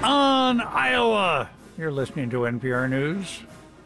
on Iowa. You're listening to NPR News.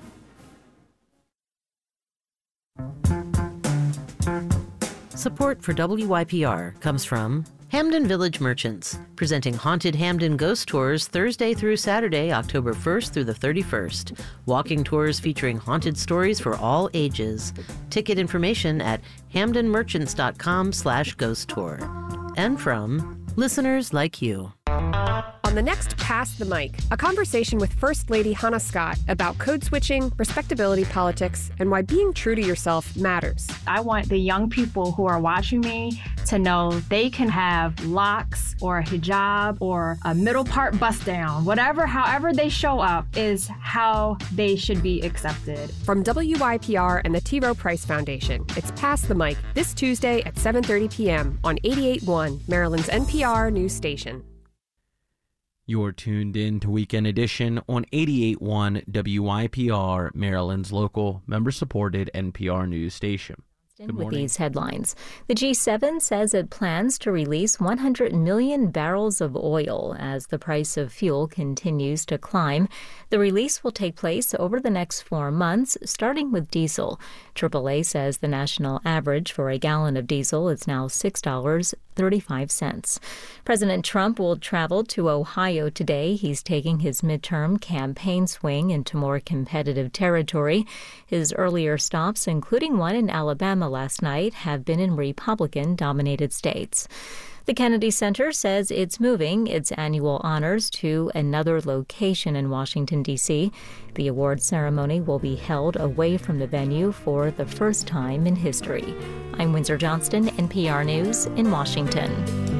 Support for WYPR comes from Hamden Village Merchants, presenting Haunted Hamden Ghost Tours Thursday through Saturday, October 1st through the 31st. Walking tours featuring haunted stories for all ages. Ticket information at hamdenmerchants.com/ghost tour. And from listeners like you. On the next Pass the Mic, a conversation with First Lady Hannah Scott about code switching, respectability politics, and why being true to yourself matters. I want the young people who are watching me to know they can have locks or a hijab or a middle part bust down. However they show up is how they should be accepted. From WYPR and the T. Rowe Price Foundation, it's Pass the Mic this Tuesday at 7:30 p.m. on 88.1, Maryland's NPR news station. You're tuned in to Weekend Edition on 88.1 WYPR, Maryland's local, member-supported NPR news station. Good morning. With these headlines, the G7 says it plans to release 100 million barrels of oil as the price of fuel continues to climb. The release will take place over the next 4 months, starting with diesel. AAA says the national average for a gallon of diesel is now $6.35. President Trump will travel to Ohio today. He's taking his midterm campaign swing into more competitive territory. His earlier stops, including one in Alabama last night, have been in Republican-dominated states. The Kennedy Center says it's moving its annual honors to another location in Washington, D.C. The award ceremony will be held away from the venue for the first time in history. I'm Windsor Johnston, NPR News in Washington.